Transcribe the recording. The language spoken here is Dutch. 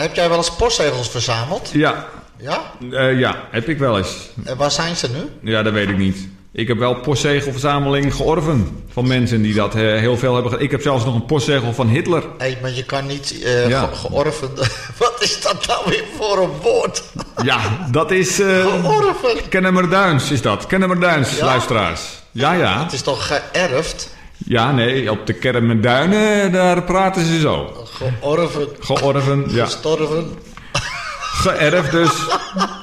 Heb jij wel eens postzegels verzameld? Ja. Ja? Ja, heb ik wel eens. En waar zijn ze nu? Ja, dat weet ik niet. Ik heb wel postzegelverzameling georven van mensen die dat heel veel hebben gedaan. Ik heb zelfs nog een postzegel van Hitler. Hé, maar je kan niet Ja. georven. Wat is dat nou weer voor een woord? Ja, dat is... Georven. Kennemerduins is dat. Kennemerduins, Ja? luisteraars. Ja. Het is toch geërfd? Ja, nee, op de Kennemerduinen, daar praten ze zo. Georven. Georven, ja. Gestorven. Geërfd dus.